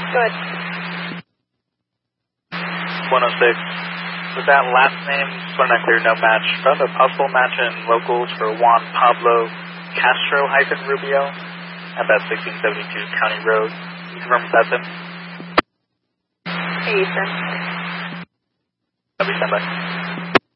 Good. 106. With that last name, just want to clear no match. Found a possible match in locals for Juan Pablo Castro-Rubio at that 1672 County Road. Can you confirm if that's him? Hey, Ethan. I'll be standby.